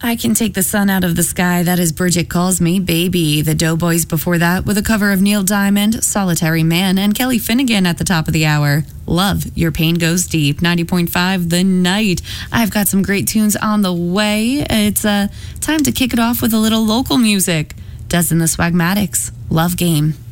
I Can Take the Sun Out of the Sky. That is Bridget Calls Me Baby. The Doughboys before that with a cover of Neil Diamond, Solitary Man, and Kelly Finnegan at the top of the hour. Love, Your Pain Goes Deep. 90.5 The Night. I've got some great tunes on the way. It's time to kick it off with a little local music. Des and the Swagmatics. Love Game.